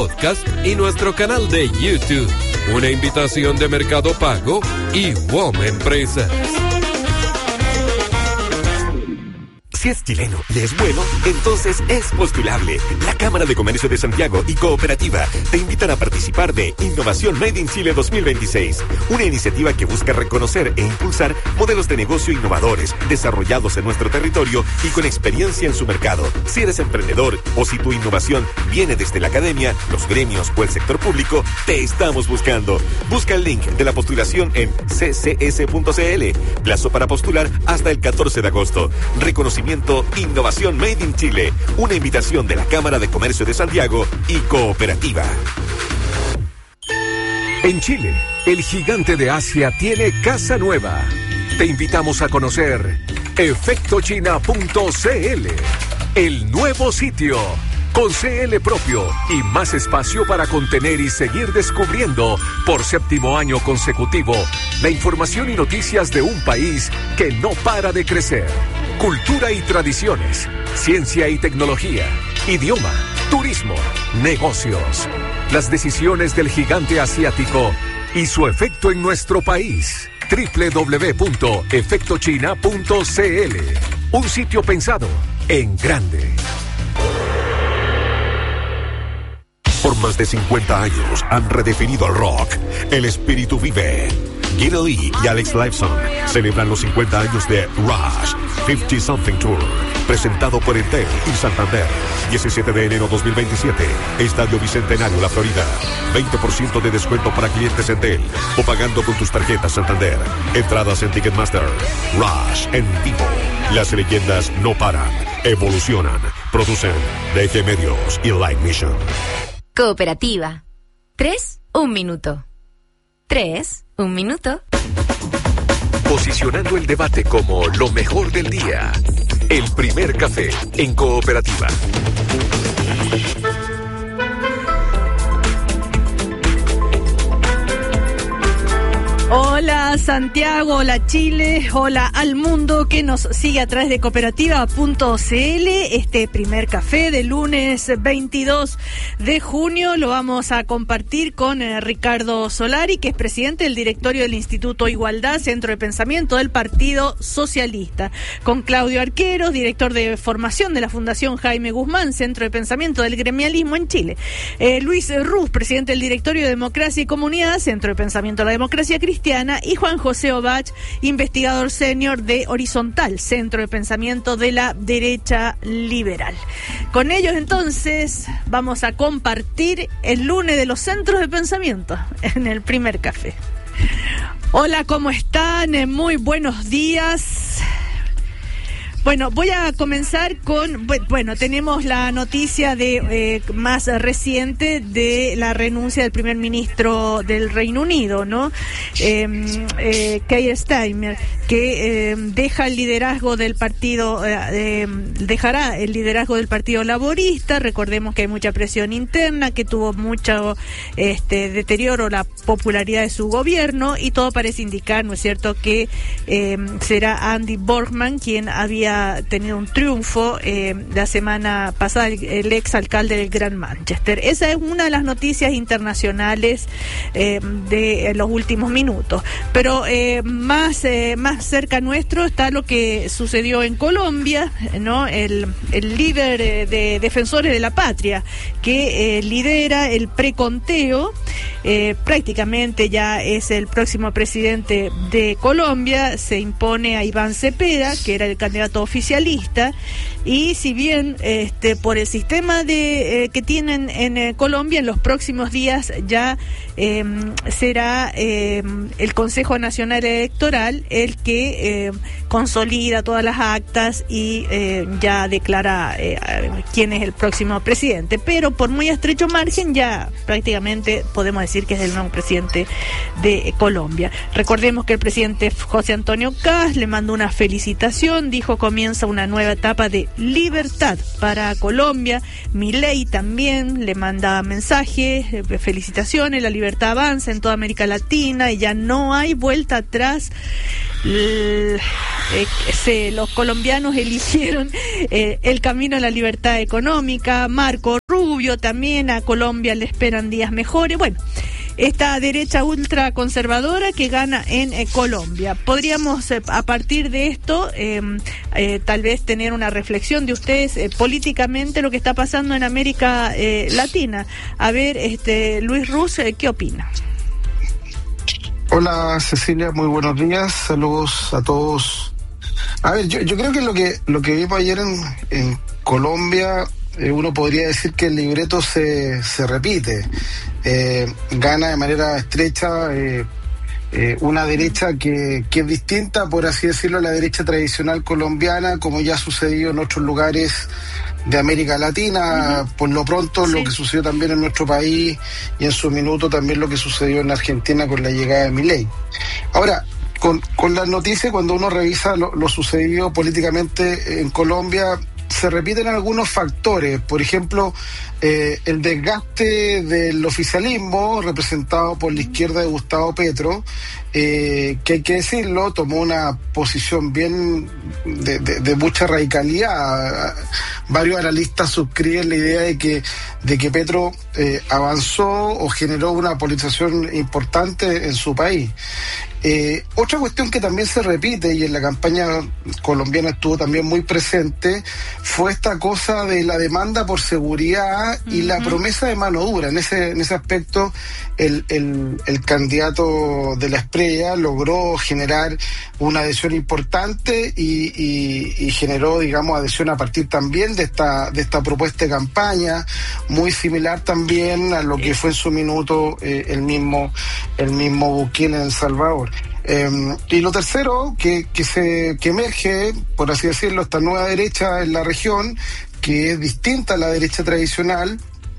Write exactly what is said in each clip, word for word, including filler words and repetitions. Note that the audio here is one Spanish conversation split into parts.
podcast y nuestro canal de YouTube. Una invitación de Mercado Pago y W O M Empresas. Si es chileno y es bueno, entonces es postulable. La Cámara de Comercio de Santiago y Cooperativa te invitan a participar de Innovación Made in Chile dos mil veintiséis, una iniciativa que busca reconocer e impulsar modelos de negocio innovadores, desarrollados en nuestro territorio y con experiencia en su mercado. Si eres emprendedor o si tu innovación viene desde la academia, los gremios o el sector público, te estamos buscando. Busca el link de la postulación en c c s punto c l. Plazo para postular hasta el catorce de agosto. Reconocimiento Innovación Made in Chile, una invitación de la Cámara de Comercio de Santiago y Cooperativa. En Chile, el gigante de Asia tiene casa nueva. Te invitamos a conocer efecto china punto c l, el nuevo sitio, con C L propio y más espacio para contener y seguir descubriendo por séptimo año consecutivo la información y noticias de un país que no para de crecer. Cultura y tradiciones, ciencia y tecnología, idioma, turismo, negocios. Las decisiones del gigante asiático y su efecto en nuestro país. doble u doble u doble u punto efecto china punto c l. Un sitio pensado en grande. Por más de cincuenta años han redefinido el rock. El espíritu vive. Guido Lee y Alex Lifeson celebran los cincuenta años de Rush cincuenta Something Tour, presentado por Entel y Santander. diecisiete de enero dos mil veintisiete, Estadio Bicentenario, La Florida. veinte por ciento de descuento para clientes Entel o pagando con tus tarjetas Santander. Entradas en Ticketmaster. Rush en vivo. Las leyendas no paran, evolucionan. Producen D G Medios y Live Mission. Cooperativa. Tres, un minuto. Tres, un minuto. Posicionando el debate como lo mejor del día. El primer café en Cooperativa. Hola Santiago, hola Chile, hola al mundo que nos sigue a través de cooperativa punto c l. Este primer café de lunes veintidós de junio lo vamos a compartir con eh, Ricardo Solari, que es presidente del directorio del Instituto Igualdad, Centro de Pensamiento del Partido Socialista, con Claudio Arqueros, director de formación de la Fundación Jaime Guzmán, Centro de Pensamiento del Gremialismo en Chile, eh, Luis Ruz, presidente del directorio de Democracia y Comunidad, Centro de Pensamiento de la Democracia Cristiana, y Juan José Obach, investigador senior de Horizontal, Centro de Pensamiento de la Derecha Liberal. Con ellos entonces vamos a compartir el lunes de los centros de pensamiento en el primer café. Hola, ¿cómo están? Muy buenos días. Bueno, voy a comenzar con, bueno, tenemos la noticia de eh, más reciente de la renuncia del primer ministro del Reino Unido, ¿no? Eh, eh, Keir Starmer, que eh, deja el liderazgo del partido, eh, eh, dejará el liderazgo del Partido Laborista. Recordemos que hay mucha presión interna, que tuvo mucho este deterioro la popularidad de su gobierno, y todo parece indicar, ¿no es cierto?, que eh, será Andy Borgman quien había tenido un triunfo eh, la semana pasada, el, el ex alcalde del Gran Manchester. Esa es una de las noticias internacionales eh, de los últimos minutos. Pero eh, más eh, más cerca nuestro está lo que sucedió en Colombia, ¿no? El, el líder eh, de Defensores de la Patria, que eh, lidera el preconteo, eh, prácticamente ya es el próximo presidente de Colombia. Se impone a Iván Cepeda, que era el candidato oficialista, y si bien este por el sistema de eh, que tienen en eh, Colombia, en los próximos días ya eh, será eh, el Consejo Nacional Electoral el que eh, consolida todas las actas y eh, ya declara eh, quién es el próximo presidente, pero por muy estrecho margen ya prácticamente podemos decir que es el nuevo presidente de Colombia. Recordemos que el presidente José Antonio Kast le mandó una felicitación, dijo: comienza una nueva etapa de libertad para Colombia. Milei también le manda mensajes, felicitaciones, la libertad avanza en toda América Latina y ya no hay vuelta atrás. L- eh, se, los colombianos eligieron eh, el camino a la libertad económica. Marco Rubio Rubio también, a Colombia le esperan días mejores. Bueno, esta derecha ultraconservadora que gana en eh, Colombia. Podríamos, eh, a partir de esto, eh, eh, tal vez tener una reflexión de ustedes eh, políticamente lo que está pasando en América eh, Latina. A ver, este Luis Ruz, eh, ¿qué opina? Hola Cecilia, muy buenos días, saludos a todos. A ver, yo, yo creo que lo que lo que vimos ayer en, en Colombia, eh, uno podría decir que el libreto se, se repite. Eh, gana de manera estrecha eh, eh, una derecha que, que es distinta, por así decirlo, a la derecha tradicional colombiana, como ya ha sucedido en otros lugares de América Latina. Uh-huh. Por lo pronto, sí. Lo que sucedió también en nuestro país y en su minuto también lo que sucedió en Argentina con la llegada de Milei. Ahora, con, con las noticias, cuando uno revisa lo, lo sucedido políticamente en Colombia, se repiten algunos factores. Por ejemplo, eh, el desgaste del oficialismo representado por la izquierda de Gustavo Petro, eh, que hay que decirlo, tomó una posición bien de, de, de mucha radicalidad. Varios analistas suscriben la idea de que, de que Petro eh, avanzó o generó una politización importante en su país. Eh, otra cuestión que también se repite y en la campaña colombiana estuvo también muy presente fue esta cosa de la demanda por seguridad y uh-huh. la promesa de mano dura. En ese, en ese aspecto el, el, el candidato de la Espriella logró generar una adhesión importante y, y, y generó, digamos, adhesión a partir también de esta, de esta propuesta de campaña, muy similar también a lo que fue en su minuto eh, el mismo, el mismo Bukele en El Salvador. Eh, y lo tercero que, que se que emerge, por así decirlo, esta nueva derecha en la región, que es distinta a la derecha tradicional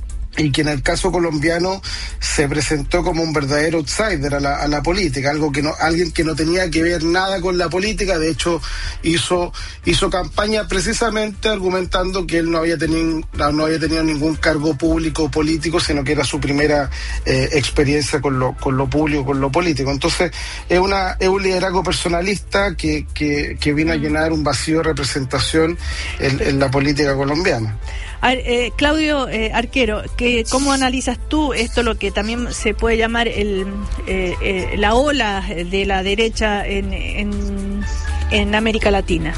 y que en el caso colombiano se presentó como un verdadero outsider a la, a la política, algo que no, alguien que no tenía que ver nada con la política. De hecho hizo hizo campaña precisamente argumentando que él no había tenido no había tenido ningún cargo público o político, sino que era su primera eh, experiencia con lo con lo público, con lo político. Entonces es una es un liderazgo personalista que que, que vino a llenar un vacío de representación en, en la política colombiana. A ver, eh, Claudio eh, Arquero, que, ¿cómo analizas tú esto, lo que también se puede llamar el eh, eh, la ola de la derecha en, en, en América Latina?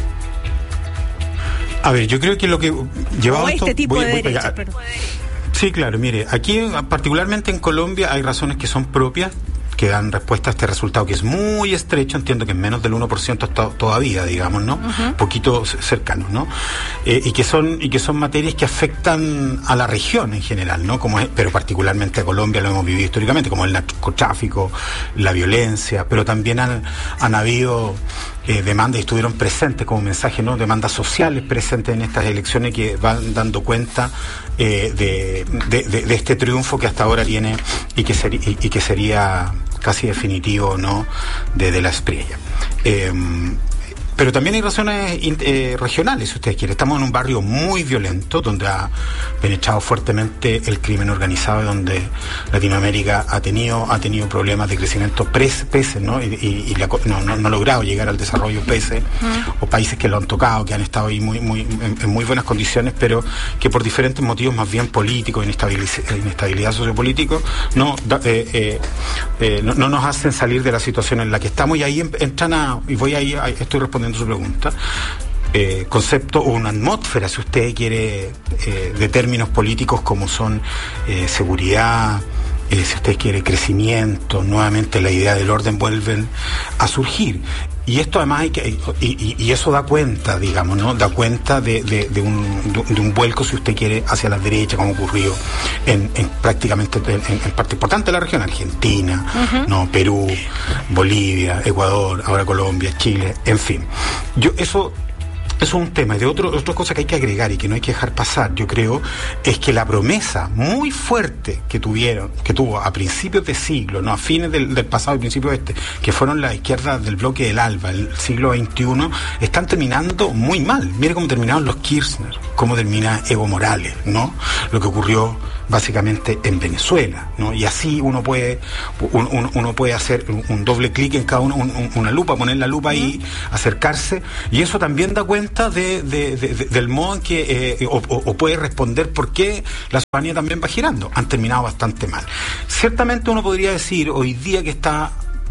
A ver, yo creo que lo que llevaba o este esto, tipo voy, de voy, derecha, voy, perdón. Sí, claro, mire, aquí particularmente en Colombia hay razones que son propias, que dan respuesta a este resultado, que es muy estrecho, entiendo que es menos del uno por ciento todavía, digamos, ¿no? Uh-huh. Poquito cercano, ¿no? Eh, y que son y que son materias que afectan a la región en general, ¿no? Como es, pero particularmente a Colombia lo hemos vivido históricamente, como el narcotráfico, la violencia, pero también han, han habido eh, demandas y estuvieron presentes como mensaje, ¿no? Demandas sociales presentes en estas elecciones que van dando cuenta eh, de, de, de, de este triunfo que hasta ahora tiene y que, ser, y, y que sería casi definitivo, ¿no?, de, de la Espriella. Eh, pero también hay razones eh, regionales, si ustedes quieren. Estamos en un barrio muy violento, donde ha penetrado fuertemente el crimen organizado, donde Latinoamérica ha tenido ha tenido problemas de crecimiento pese, ¿no? Y, y, y la, no, no, no ha logrado llegar al desarrollo pese, uh-huh. o países que lo han tocado, que han estado ahí muy muy en, en muy buenas condiciones, pero que por diferentes motivos más bien políticos, inestabilidad, inestabilidad sociopolítica, no, eh, eh, eh, no, no nos hacen salir de la situación en la que estamos. Y ahí entran a, y voy ahí, a, estoy respondiendo su pregunta, eh, concepto o una atmósfera, si usted quiere, eh, de términos políticos como son eh, seguridad, eh, si usted quiere crecimiento, nuevamente la idea del orden vuelven a surgir. Y esto además hay que, y, y, y eso da cuenta, digamos, ¿no? Da cuenta de, de, de, un, de un vuelco, si usted quiere, hacia la derecha, como ocurrió en, en prácticamente en, en parte importante de la región, Argentina, uh-huh. no, Perú, Bolivia, Ecuador, ahora Colombia, Chile, en fin. Yo eso es un tema. Y de otro, otra cosa que hay que agregar y que no hay que dejar pasar, yo creo, es que la promesa muy fuerte que tuvieron, que tuvo a principios de siglo, no a fines del, del pasado y principios de este, que fueron las izquierdas del bloque del ALBA, el siglo veintiuno, están terminando muy mal. Mire cómo terminaron los Kirchner, cómo termina Evo Morales, ¿no? Lo que ocurrió básicamente en Venezuela, ¿no? Y así uno puede un, un, uno puede hacer un, un doble clic en cada uno, un, un, una lupa, poner la lupa ahí, acercarse, y eso también da cuenta respuesta de, de, de, de, del modo en que, eh, o, o puede responder por qué la ciudadanía también va girando. Han terminado bastante mal. Ciertamente uno podría decir hoy día que está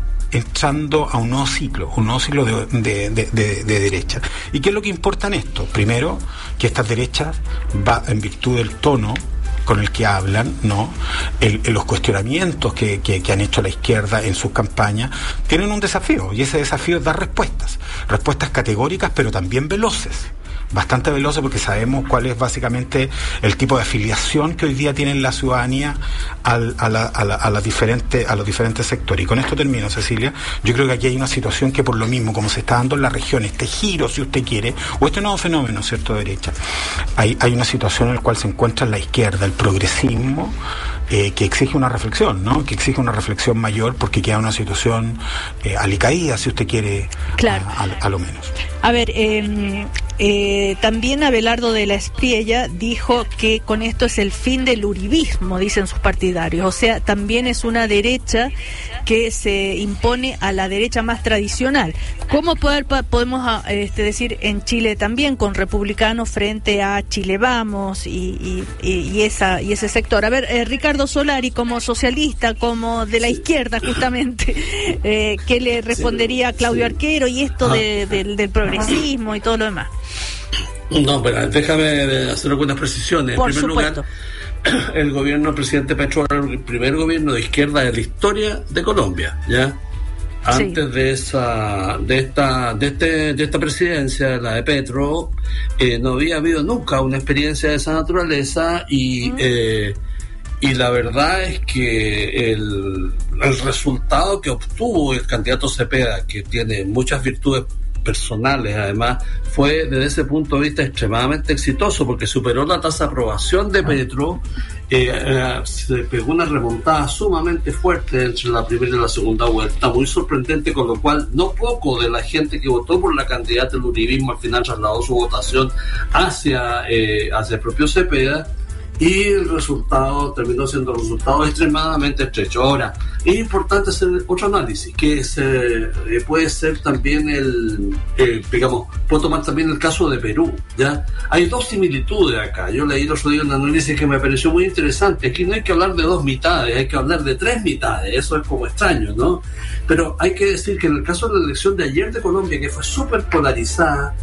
entrando a un nuevo ciclo, un nuevo ciclo de, de, de, de, de derecha. ¿Y qué es lo que importa en esto? Primero, que estas derechas, va en virtud del tono con el que hablan, ¿no? El, el, los cuestionamientos que, que, que han hecho la izquierda en sus campañas, tienen un desafío, y ese desafío es dar respuestas, respuestas categóricas, pero también veloces. Bastante veloces, porque sabemos cuál es básicamente el tipo de afiliación que hoy día tiene la ciudadanía al, a, la, a, la, a, las diferentes, a los diferentes sectores. Y con esto termino, Cecilia. Yo creo que aquí hay una situación que, por lo mismo, como se está dando en la región, este giro, si usted quiere, o este nuevo fenómeno, ¿cierto?, de derecha, hay, hay una situación en la cual se encuentra la izquierda, el progresismo, eh, que exige una reflexión, ¿no? Que exige una reflexión mayor, porque queda una situación eh, alicaída, si usted quiere, claro. a, a, a lo menos. A ver, eh, eh, también Abelardo de la Espriella dijo que con esto es el fin del uribismo, dicen sus partidarios. O sea, también es una derecha que se impone a la derecha más tradicional. ¿Cómo poder, podemos este, decir en Chile también, con republicanos frente a Chile Vamos y, y, y, esa, y ese sector? A ver, eh, Ricardo Solari, como socialista, como de la izquierda justamente, eh, ¿qué le respondería a Claudio sí. Arquero y esto ah. de, de, del progresismo y todo lo demás? No, pero déjame hacer algunas precisiones. Por en primer supuesto. lugar, el gobierno del presidente Petro era el primer gobierno de izquierda de la historia de Colombia, ¿ya? Antes sí. de esa, de esta, de este, de esta presidencia, la de Petro, eh, no había habido nunca una experiencia de esa naturaleza y uh-huh. eh, y la verdad es que el, el resultado que obtuvo el candidato Cepeda, que tiene muchas virtudes personales, además, fue desde ese punto de vista extremadamente exitoso, porque superó la tasa de aprobación de Petro, eh, eh, se pegó una remontada sumamente fuerte entre la primera y la segunda vuelta, muy sorprendente, con lo cual no poco de la gente que votó por la candidata del uribismo al final trasladó su votación hacia, eh, hacia el propio Cepeda, y el resultado terminó siendo un resultado extremadamente estrecho. Ahora, es importante hacer otro análisis, que se, eh, puede ser también el, eh, digamos, puedo tomar también el caso de Perú, ¿ya? Hay dos similitudes acá. Yo leí el otro día un análisis que me pareció muy interesante. Aquí no hay que hablar de dos mitades, hay que hablar de tres mitades. Eso es como extraño, ¿no? Pero hay que decir que en el caso de la elección de ayer de Colombia, que fue súper polarizada,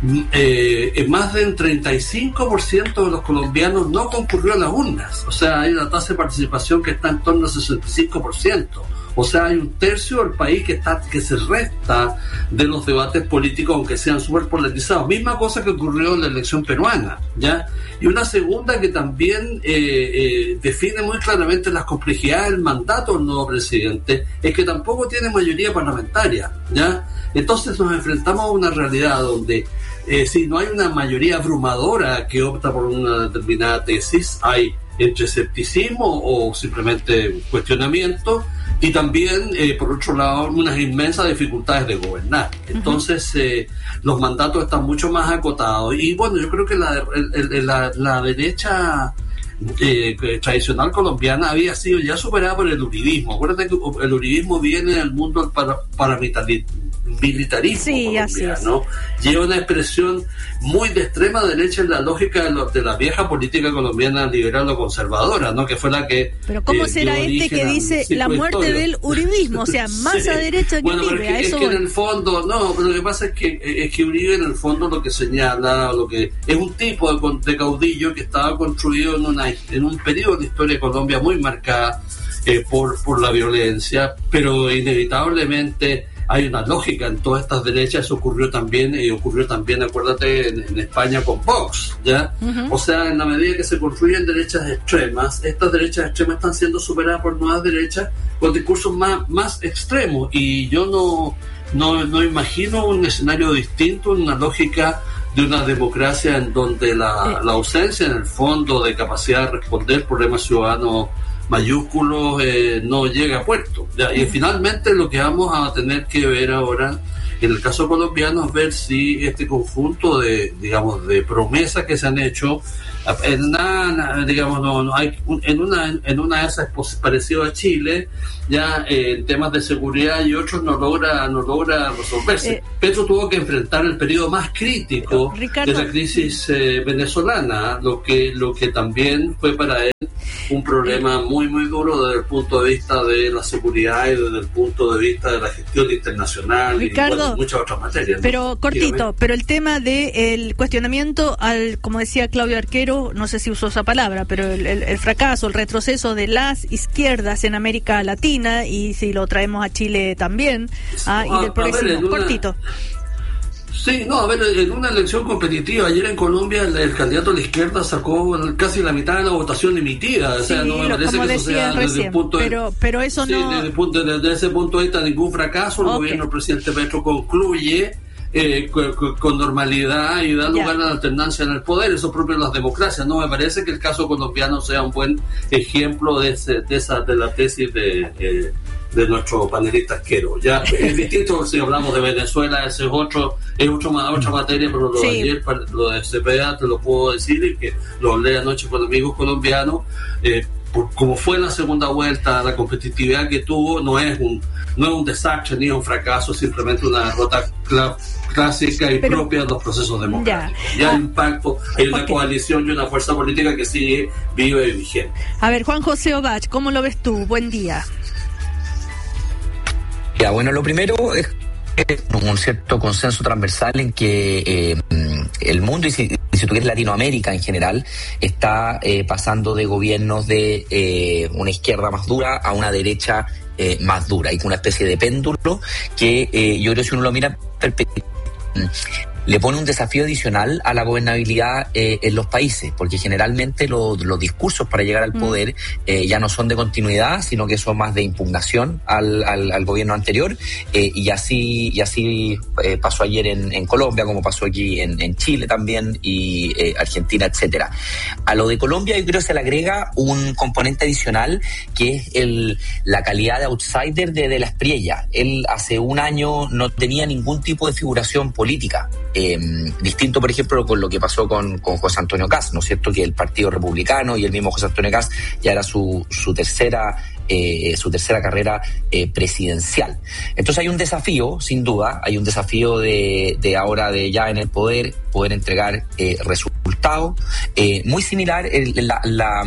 Eh, más del treinta y cinco por ciento de los colombianos no concurrió a las urnas. O sea, hay una tasa de participación que está en torno al sesenta y cinco por ciento. O sea, hay un tercio del país que está que se resta de los debates políticos, aunque sean súper polarizados. Misma cosa que ocurrió en la elección peruana, ¿ya? Y una segunda que también eh, eh, define muy claramente las complejidades del mandato del nuevo presidente, es que tampoco tiene mayoría parlamentaria, ¿ya? Entonces nos enfrentamos a una realidad donde Eh, si no hay una mayoría abrumadora que opta por una determinada tesis, hay entre escepticismo o simplemente cuestionamiento, y también, eh, por otro lado, unas inmensas dificultades de gobernar. Entonces, eh, los mandatos están mucho más acotados. Y bueno, yo creo que la, el, la, la derecha eh, tradicional colombiana había sido ya superada por el uribismo. Acuérdate que el uribismo viene del mundo del para, paramilitarismo. militarismo sí, colombiano, lleva una expresión muy de extrema derecha en la lógica de, lo, de la vieja política colombiana liberal o conservadora, ¿no? Que fue la que... Pero ¿cómo eh, será este que dice la muerte historia. del uribismo? O sea, más sí. a derecha que bueno, Uribe. Es, a eso es que voy. en el fondo, no, pero lo que pasa es que, es que Uribe en el fondo lo que señala, lo que es un tipo de, de caudillo que estaba construido en, una, en un periodo de historia de Colombia muy marcada eh, por, por la violencia, pero inevitablemente hay una lógica en todas estas derechas. Eso ocurrió también, y ocurrió también, acuérdate, en, en España con Vox, ¿ya? Uh-huh. O sea, en la medida que se construyen derechas extremas, estas derechas extremas están siendo superadas por nuevas derechas con discursos más, más extremos, y yo no, no, no imagino un escenario distinto, una lógica de una democracia en donde la, la ausencia, en el fondo, de capacidad de responder problemas ciudadanos mayúsculos eh, no llega a puerto, ¿ya? Y finalmente lo que vamos a tener que ver ahora en el caso colombiano es ver si este conjunto de, digamos, de promesas que se han hecho, en una, digamos, no, no hay, en una, en una de esas parecido a Chile, ya eh, en temas de seguridad y otros no logra, no logra resolverse. Eh, Petro tuvo que enfrentar el periodo más crítico Ricardo, de la crisis eh, venezolana, lo que, lo que también fue para él un problema muy muy duro desde el punto de vista de la seguridad y desde el punto de vista de la gestión internacional. Ricardo, y bueno, muchas otras materias, ¿no? Pero cortito, Dígame. Pero el tema de el cuestionamiento al, como decía Claudio Arquero, no sé si usó esa palabra, pero el, el, el fracaso, el retroceso de las izquierdas en América Latina, y si lo traemos a Chile también, ah, y del progresismo, cortito. Sí, no, a ver, en una elección competitiva, ayer en Colombia el, el candidato de la izquierda sacó casi la mitad de la votación emitida, o sí, sea, no me parece que eso sea recién, desde el punto de, pero, pero eso sí, no... desde, el punto, desde ese punto de vista ningún fracaso, el okay. gobierno del presidente Petro concluye eh, con, con normalidad y da lugar ya. a la alternancia en el poder, eso es propio de las democracias, no me parece que el caso colombiano sea un buen ejemplo de, ese, de, esa, de la tesis de... Eh, de nuestro panelista Arquero. Ya es distinto si hablamos de Venezuela, ese es otro, es otro, otra materia, pero lo sí. de ayer, lo de C P A te lo puedo decir, y que lo hablé anoche con amigos colombianos, eh, por, como fue la segunda vuelta, la competitividad que tuvo no es un, no es un desastre ni un fracaso, simplemente una derrota cl- clásica y pero, propia de los procesos democráticos. Ya, ya oh, el impacto, hay una okay. coalición y una fuerza política que sigue viva y vigente. A ver, Juan José Obach, ¿cómo lo ves tú? Buen día. Ya, bueno, lo primero es un cierto consenso transversal en que eh, el mundo y si, y si tú quieres Latinoamérica en general está eh, pasando de gobiernos de eh, una izquierda más dura a una derecha eh, más dura, y con una especie de péndulo que eh, yo creo que si uno lo mira en perspectiva le pone un desafío adicional a la gobernabilidad eh, en los países, porque generalmente lo, los discursos para llegar al poder eh, ya no son de continuidad, sino que son más de impugnación al, al, al gobierno anterior, eh, y así y así eh, pasó ayer en, en Colombia, como pasó aquí en, en Chile también, y eh, Argentina, etcétera. A lo de Colombia yo creo que se le agrega un componente adicional, que es el, la calidad de outsider de, de la Espriella. Él hace un año no tenía ningún tipo de figuración política. Eh, distinto, por ejemplo, con lo que pasó con, con José Antonio Kast, ¿no es cierto? Que el Partido Republicano y el mismo José Antonio Kast ya era su, su tercera eh, su tercera carrera eh, presidencial. Entonces hay un desafío, sin duda, hay un desafío de, de ahora de ya en el poder, poder entregar eh, resultados. Eh, muy similar el, la, la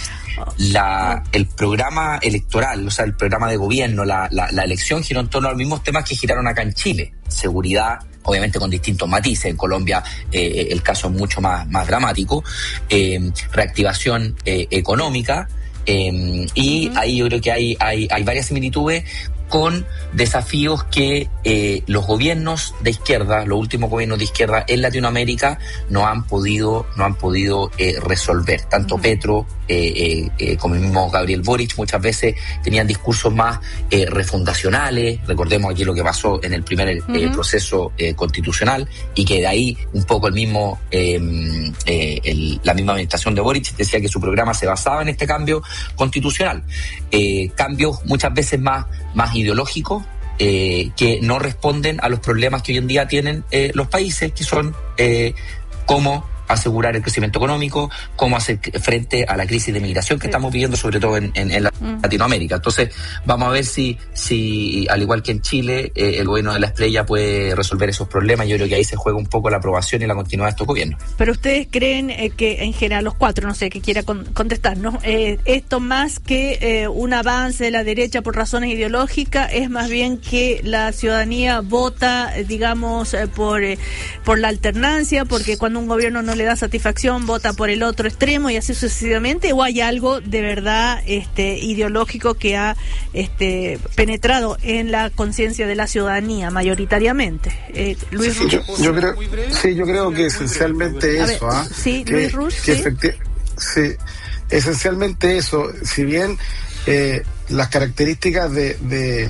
La, el programa electoral, o sea, el programa de gobierno, la, la, la elección giró en torno a los mismos temas que giraron acá en Chile. Seguridad, obviamente con distintos matices. En Colombia eh, el caso es mucho más, más dramático. Eh, reactivación eh, económica. Eh, y uh-huh. ahí yo creo que hay, hay, hay varias similitudes con desafíos que eh, los gobiernos de izquierda, los últimos gobiernos de izquierda en Latinoamérica no han podido, no han podido eh, resolver. Tanto uh-huh. Petro eh, eh, eh, como el mismo Gabriel Boric muchas veces tenían discursos más eh, refundacionales. Recordemos aquí lo que pasó en el primer uh-huh. eh, proceso eh, constitucional, y que de ahí un poco el mismo eh, eh, el, la misma administración de Boric decía que su programa se basaba en este cambio constitucional. Eh, cambios muchas veces más más ideológicos, eh, que no responden a los problemas que hoy en día tienen eh, los países, que son eh, cómo asegurar el crecimiento económico, cómo hacer frente a la crisis de migración que sí. estamos viviendo sobre todo en, en, en mm. Latinoamérica. Entonces vamos a ver si, si al igual que en Chile, eh, el gobierno de la Espriella puede resolver esos problemas. Yo creo que ahí se juega un poco la aprobación y la continuidad de estos gobiernos. Pero ustedes creen eh, que en general los cuatro, no sé, que quiera con, contestarnos, eh, esto más que eh, un avance de la derecha por razones ideológicas, es más bien que la ciudadanía vota, eh, digamos, eh, por, eh, por la alternancia, porque cuando un gobierno no le da satisfacción vota por el otro extremo y así sucesivamente, o hay algo de verdad este ideológico que ha este penetrado en la conciencia de la ciudadanía mayoritariamente? eh, Luis sí, yo, yo creo sí yo creo que esencialmente eso ¿ah? ¿eh? sí que, Luis Rus, que ¿sí? efecti- sí esencialmente eso, si bien eh, las características de, de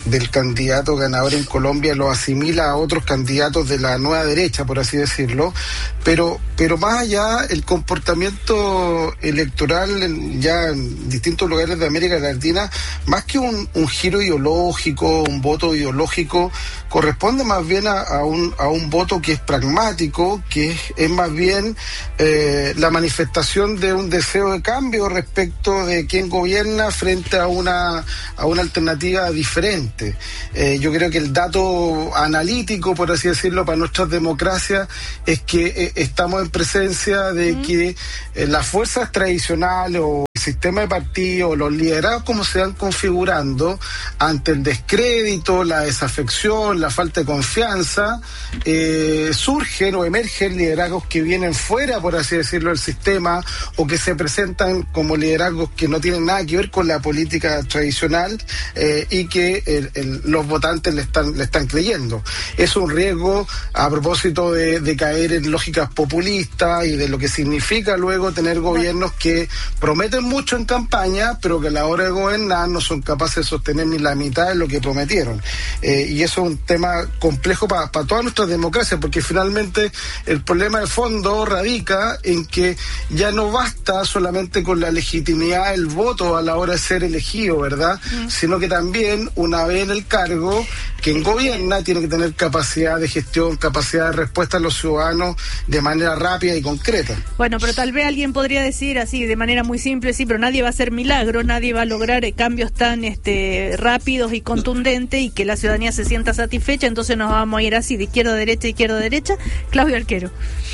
del candidato ganador en Colombia lo asimila a otros candidatos de la nueva derecha, por así decirlo, pero, pero más allá, el comportamiento electoral en, ya en distintos lugares de América Latina, más que un, un giro ideológico, un voto ideológico, corresponde más bien a, a, un, a un voto que es pragmático, que es, es más bien eh, la manifestación de un deseo de cambio respecto de quién gobierna frente a una, a una alternativa diferente. Eh, yo creo que el dato analítico, por así decirlo, para nuestras democracias es que eh, estamos en presencia de mm. que eh, las fuerzas tradicionales o el sistema de partidos, los liderados como se van configurando ante el descrédito, la desafección, la falta de confianza, eh, surgen o emergen liderazgos que vienen fuera, por así decirlo, del sistema, o que se presentan como liderazgos que no tienen nada que ver con la política tradicional eh, y que el, el, los votantes le están, le están creyendo. Es un riesgo a propósito de, de caer en lógicas populistas y de lo que significa luego tener gobiernos que prometen mucho en campaña, pero que a la hora de gobernar no son capaces de sostener ni la mitad de lo que prometieron. Eh, y eso es un tema complejo para pa todas nuestras democracias, porque finalmente el problema de fondo radica en que ya no basta solamente con la legitimidad del voto a la hora de ser elegido, ¿verdad? Mm. Sino que también, una vez en el cargo, quien gobierna tiene que tener capacidad de gestión, capacidad de respuesta a los ciudadanos de manera rápida y concreta. Bueno, pero tal vez alguien podría decir así, de manera muy simple, sí, pero nadie va a hacer milagro, nadie va a lograr eh, cambios tan este, rápidos y contundentes y que la ciudadanía se sienta satisfecha, entonces nos vamos a ir así, de izquierda a derecha, izquierda a derecha. Claudio Arquero.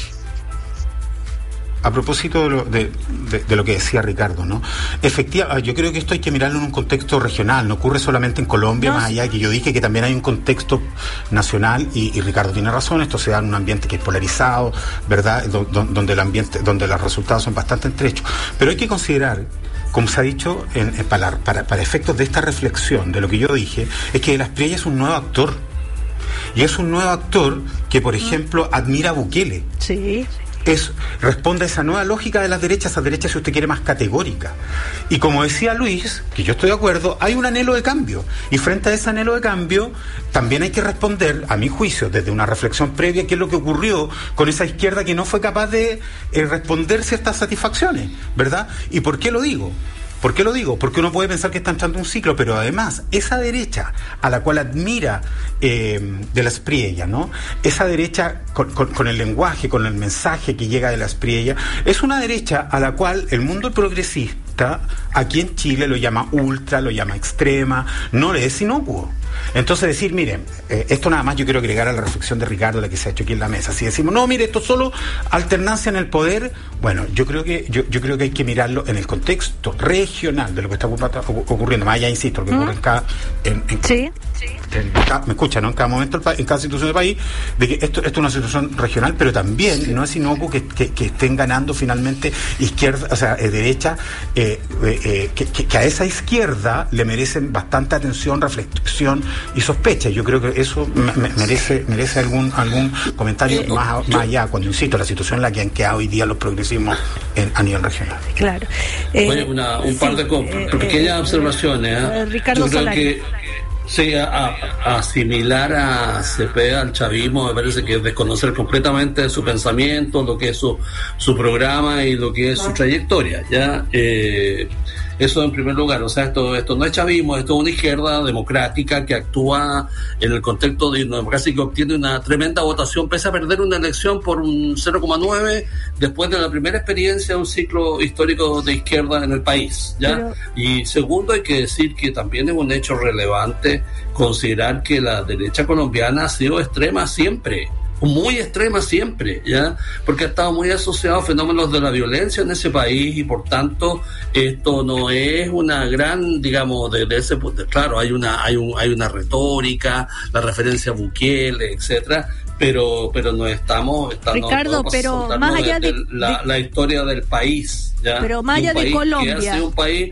A propósito de lo, de, de, de lo que decía Ricardo, ¿no? Efectivamente, yo creo que esto hay que mirarlo en un contexto regional, no ocurre solamente en Colombia, no, más allá de que yo dije que también hay un contexto nacional, y, y Ricardo tiene razón, esto se da en un ambiente que es polarizado, ¿verdad? Do, do, donde el ambiente, donde los resultados son bastante estrechos. Pero hay que considerar, como se ha dicho, en, en, para, para, para efectos de esta reflexión, de lo que yo dije, es que Las Priella es un nuevo actor. Y es un nuevo actor que, por ejemplo, admira a Bukele. Sí. Es, responde a esa nueva lógica de las derechas, esa derecha, si usted quiere, más categórica. Y como decía Luis, que yo estoy de acuerdo, hay un anhelo de cambio. Y frente a ese anhelo de cambio, también hay que responder, a mi juicio, desde una reflexión previa, qué es lo que ocurrió con esa izquierda que no fue capaz de eh, responder ciertas satisfacciones, ¿verdad? ¿Y por qué lo digo? ¿Por qué lo digo? Porque uno puede pensar que está entrando un ciclo, pero además, esa derecha a la cual admira eh, de Las Priella, ¿no? Esa derecha con, con, con el lenguaje, con el mensaje que llega de Las Priella, es una derecha a la cual el mundo progresista, aquí en Chile, lo llama ultra, lo llama extrema, no le es inocuo. Entonces decir, miren, eh, esto nada más yo quiero agregar a la reflexión de Ricardo, la que se ha hecho aquí en la mesa. Si decimos, no, mire, esto es solo alternancia en el poder, bueno, yo creo que yo, yo creo que hay que mirarlo en el contexto regional de lo que está ocurriendo, más allá, insisto, lo que ¿Mm? ocurre en cada... En, en, sí, sí. En, me escucha, ¿no? En cada momento, en cada situación del país, de que esto, esto es una situación regional, pero también sí. no es inocuo que, que, que estén ganando finalmente izquierda, o sea, eh, derecha, eh, eh, eh, que, que, que a esa izquierda le merecen bastante atención, reflexión y sospecha. Yo creo que eso me, me merece merece algún algún comentario eh, más, más allá, cuando insisto, la situación en la que han quedado hoy día los progresismos en, a nivel regional. Claro. Eh, Oye, una, un sí, par de eh, pequeñas eh, observaciones. ¿eh? Ricardo Yo creo Solari. que sí, a, a asimilar a Cepeda, al chavismo, me parece que es desconocer completamente su pensamiento, lo que es su, su programa y lo que es su trayectoria. Ya eh, eso en primer lugar, o sea, esto esto no es chavismo, esto es una izquierda democrática que actúa en el contexto de una democracia que obtiene una tremenda votación, pese a perder una elección por un cero coma nueve después de la primera experiencia de un ciclo histórico de izquierda en el país, ¿ya? Pero... Y segundo, hay que decir que también es un hecho relevante considerar que la derecha colombiana ha sido extrema siempre, muy extrema siempre, ¿ya? Porque ha estado muy asociado a fenómenos de la violencia en ese país y por tanto esto no es una gran, digamos, de, de ese punto. Claro, hay una hay un hay una retórica, la referencia a Bukele, etcétera, pero pero no estamos, estamos Ricardo, no pero más allá de, de la, de... la historia del país, ¿ya? Pero más allá de, de Colombia, que ha sido un país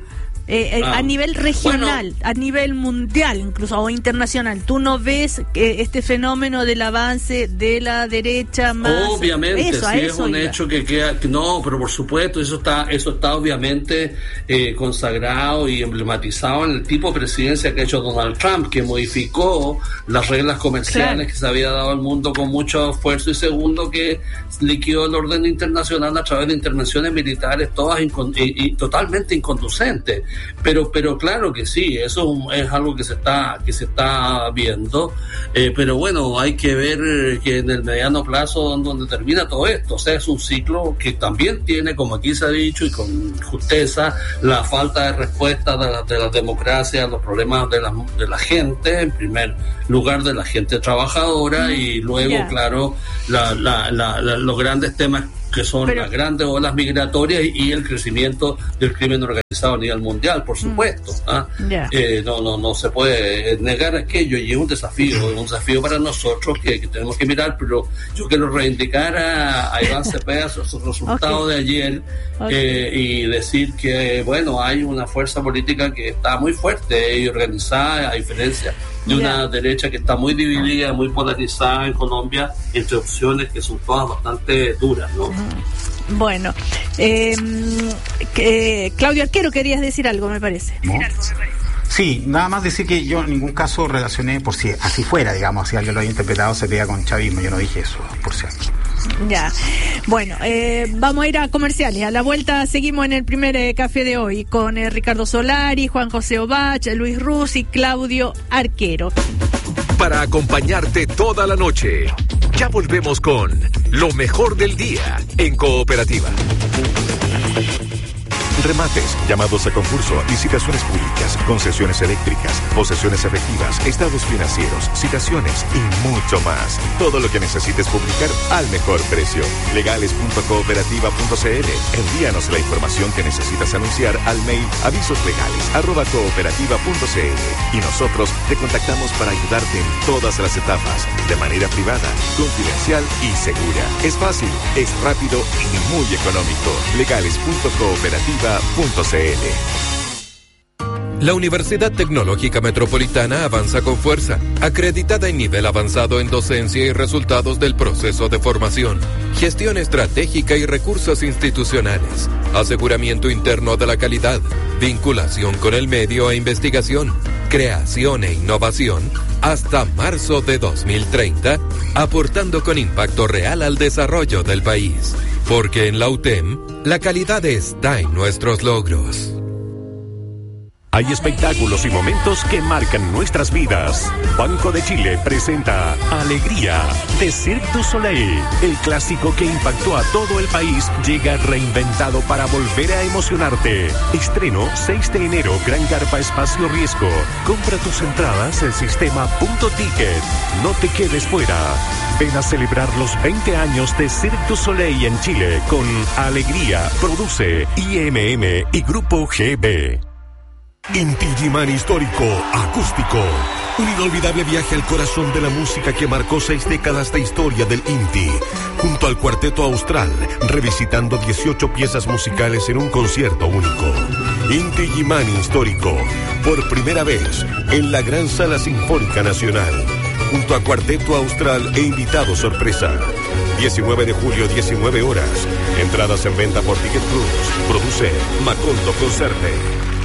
Eh, eh, Ah. a nivel regional, Bueno. a nivel mundial, incluso o internacional, ¿tú no ves eh, este fenómeno del avance de la derecha más? Obviamente, eso, a sí es eso un iba. hecho que queda, que no, pero por supuesto eso está, eso está obviamente eh, consagrado y emblematizado en el tipo de presidencia que ha hecho Donald Trump, que modificó las reglas comerciales Claro. que se había dado al mundo con mucho esfuerzo, y segundo que liquidó el orden internacional a través de intervenciones militares todas incon- y, y totalmente inconducentes. Pero, pero claro que sí, eso es algo que se está, que se está viendo, eh, pero bueno, hay que ver eh, que en el mediano plazo donde, donde termina todo esto, o sea, es un ciclo que también tiene, como aquí se ha dicho y con justeza, la falta de respuesta de la, de la democracia a los problemas de la, de la gente, en primer lugar de la gente trabajadora, mm, y luego, yeah. claro, la, la, la, la, los grandes temas que son Pero, las grandes olas migratorias y, y el crecimiento del crimen organizado a nivel mundial, por supuesto. ¿ah? Yeah. Eh, no, no, no se puede negar aquello, y es un desafío, es un desafío para nosotros que, que tenemos que mirar, pero yo quiero reivindicar a, a Iván Cepeda su, su resultado Okay. de ayer, Okay. eh, y decir que, bueno, hay una fuerza política que está muy fuerte y organizada, a diferencia de una Yeah. derecha que está muy dividida, muy polarizada en Colombia, entre opciones que son todas bastante duras, ¿no? Bueno, eh, que, Claudio Arquero, querías decir algo, me parece. ¿No? Sí, nada más decir que yo en ningún caso relacioné, por si así fuera, digamos, si alguien lo había interpretado, se pega con chavismo. Yo no dije eso, por cierto. Ya, bueno, eh, vamos a ir a comerciales. A la vuelta seguimos en el primer eh, café de hoy con eh, Ricardo Solari, Juan José Obach, Luis Ruz y Claudio Arquero. Para acompañarte toda la noche, ya volvemos con lo mejor del día en Cooperativa. Remates, llamados a concurso, licitaciones públicas, concesiones eléctricas, posesiones efectivas, estados financieros, citaciones y mucho más. Todo lo que necesites publicar al mejor precio. legales punto cooperativa punto c l. Envíanos la información que necesitas anunciar al mail avisoslegales arroba cooperativa punto c l y nosotros te contactamos para ayudarte en todas las etapas, de manera privada, confidencial y segura. Es fácil, es rápido y muy económico. legales punto cooperativa punto c l. La Universidad Tecnológica Metropolitana avanza con fuerza, acreditada en nivel avanzado en docencia y resultados del proceso de formación, gestión estratégica y recursos institucionales, aseguramiento interno de la calidad, vinculación con el medio e investigación, creación e innovación, hasta marzo de dos mil treinta, aportando con impacto real al desarrollo del país. Porque en la U T E M, la calidad está en nuestros logros. Hay espectáculos y momentos que marcan nuestras vidas. Banco de Chile presenta Alegría de Cirque du Soleil. El clásico que impactó a todo el país llega reinventado para volver a emocionarte. Estreno seis de enero, Gran Carpa Espacio Riesgo. Compra tus entradas en sistema punto ticket. No te quedes fuera. Ven a celebrar los veinte años de Cirque du Soleil en Chile con Alegría. Produce I M M y Grupo G B. Inti Illimani Histórico Acústico. Un inolvidable viaje al corazón de la música que marcó seis décadas de historia del Inti. Junto al Cuarteto Austral, revisitando dieciocho piezas musicales en un concierto único. Inti Illimani Histórico, por primera vez en la Gran Sala Sinfónica Nacional. Junto a Cuarteto Austral e invitado sorpresa. diecinueve de julio, diecinueve horas. Entradas en venta por Ticket Plus. Produce Macondo Concerte.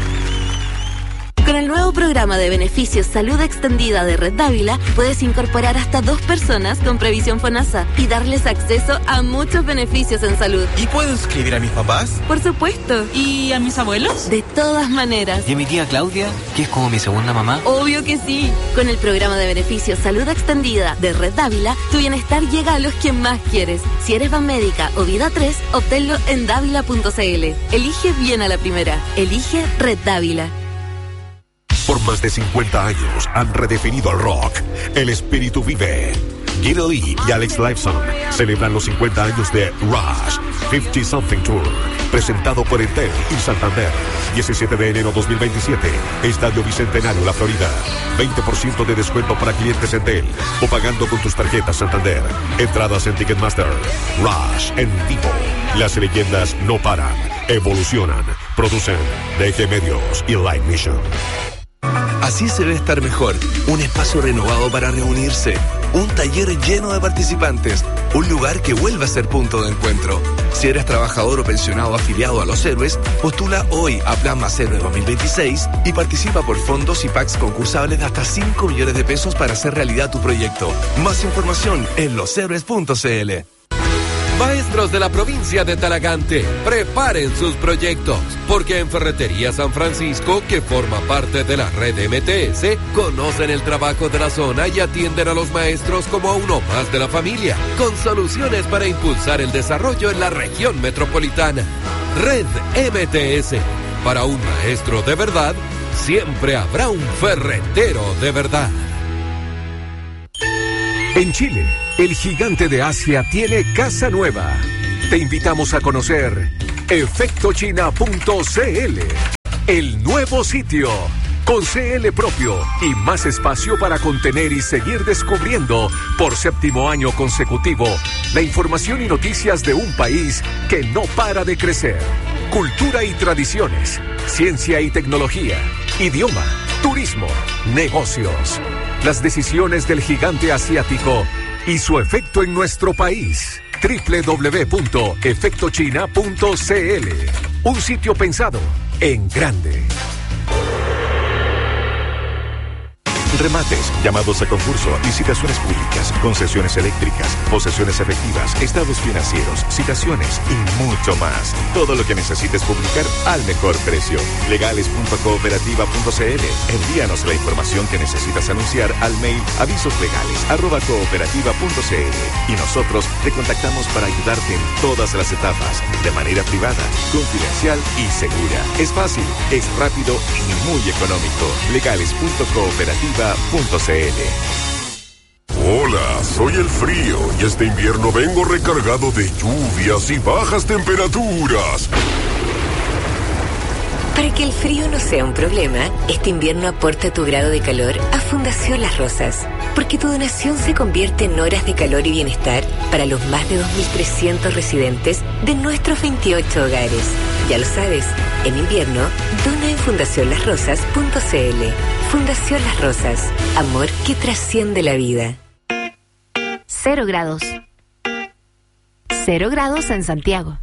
Con el nuevo programa de beneficios Salud Extendida de Red Dávila, puedes incorporar hasta dos personas con previsión FONASA y darles acceso a muchos beneficios en salud. ¿Y puedo inscribir a mis papás? Por supuesto. ¿Y a mis abuelos? De todas maneras. ¿Y a mi tía Claudia, que es como mi segunda mamá? Obvio que sí. Con el programa de beneficios Salud Extendida de Red Dávila, tu bienestar llega a los que más quieres. Si eres Banmédica o Vida tres, obténlo en dávila punto c l. Elige bien a la primera. Elige Red Dávila. Por más de cincuenta años han redefinido el rock. El espíritu vive. Guido Lee y Alex Lifeson celebran los cincuenta años de Rush cincuenta Something Tour, presentado por Entel y Santander. diecisiete de enero dos mil veintisiete, Estadio Bicentenario, La Florida. veinte por ciento de descuento para clientes Entel o pagando con tus tarjetas Santander. Entradas en Ticketmaster. Rush en vivo. Las leyendas no paran, evolucionan. Producen D G Medios y Light Mission. Así se ve estar mejor. Un espacio renovado para reunirse. Un taller lleno de participantes. Un lugar que vuelve a ser punto de encuentro. Si eres trabajador o pensionado afiliado a Los Héroes, postula hoy a Plan Más Héroe dos mil veintiséis y participa por fondos y packs concursables de hasta cinco millones de pesos para hacer realidad tu proyecto. Más información en loshéroes punto c l. Maestros de la provincia de Talagante, preparen sus proyectos, porque en Ferretería San Francisco, que forma parte de la red M T S, conocen el trabajo de la zona y atienden a los maestros como a uno más de la familia, con soluciones para impulsar el desarrollo en la región metropolitana. Red M T S, para un maestro de verdad, siempre habrá un ferretero de verdad. En Chile, el gigante de Asia tiene casa nueva. Te invitamos a conocer efecto china punto c l, el nuevo sitio, con C L propio y más espacio para contener y seguir descubriendo por séptimo año consecutivo la información y noticias de un país que no para de crecer. Cultura y tradiciones, ciencia y tecnología, idioma, turismo, negocios. Las decisiones del gigante asiático y su efecto en nuestro país. doble u doble u doble u punto efecto china punto c l. Un sitio pensado en grande. Remates, llamados a concurso, licitaciones públicas, concesiones eléctricas, posesiones efectivas, estados financieros, citaciones y mucho más. Todo lo que necesites publicar al mejor precio. legales punto cooperativa punto c l. Envíanos la información que necesitas anunciar al mail avisoslegales arroba cooperativa punto c l y nosotros te contactamos para ayudarte en todas las etapas, de manera privada, confidencial y segura. Es fácil, es rápido y muy económico. legales punto cooperativa punto c l. Hola, soy el frío y este invierno vengo recargado de lluvias y bajas temperaturas. Para que el frío no sea un problema, este invierno aporta tu grado de calor a Fundación Las Rosas, porque tu donación se convierte en horas de calor y bienestar para los más de dos mil trescientos residentes de nuestros veintiocho hogares. Ya lo sabes, en invierno, dona en fundación las rosas punto c l. Fundación Las Rosas, amor que trasciende la vida. Cero grados. Cero grados en Santiago.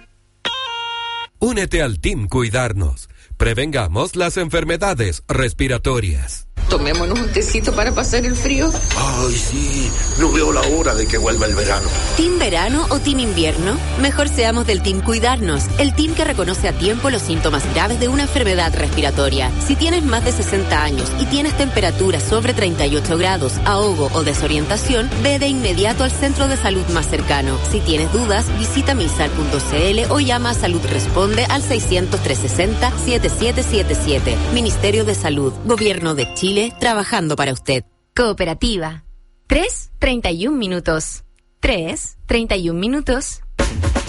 Únete al Team Cuidarnos. Prevengamos las enfermedades respiratorias. Tomémonos un tecito para pasar el frío. Ay, sí, no veo la hora de que vuelva el verano. ¿Team verano o team invierno? Mejor seamos del Team Cuidarnos, el team que reconoce a tiempo los síntomas graves de una enfermedad respiratoria. Si tienes más de sesenta años y tienes temperatura sobre treinta y ocho grados, ahogo o desorientación, ve de inmediato al centro de salud más cercano. Si tienes dudas, visita misal punto c l o llama a Salud Responde al seiscientos, trescientos sesenta, setenta y siete setenta y siete. Ministerio de Salud, Gobierno de Chile, trabajando para usted. Cooperativa. Tres, treinta y un minutos. Tres, treinta y un minutos.